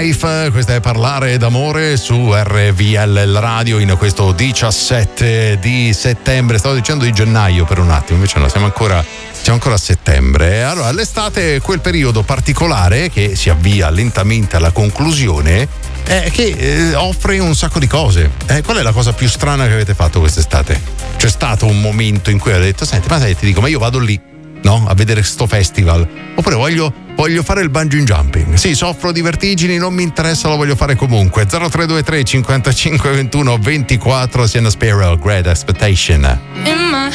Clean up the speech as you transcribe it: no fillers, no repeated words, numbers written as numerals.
Life, questa è Parlare d'amore su RVL Radio in questo 17 di settembre. Stavo dicendo di gennaio per un attimo, invece no, siamo ancora a settembre. Allora, l'estate è quel periodo particolare che si avvia lentamente alla conclusione, che offre un sacco di cose. Qual è la cosa più strana che avete fatto quest'estate? C'è stato un momento in cui avete detto: senti, ti dico, ma io vado lì, no? A vedere sto festival. Oppure voglio fare il bungee jumping. Sì, soffro di vertigini, non mi interessa, lo voglio fare comunque. 0323 55 21 24 Sienna Sparrow, Great Expectation.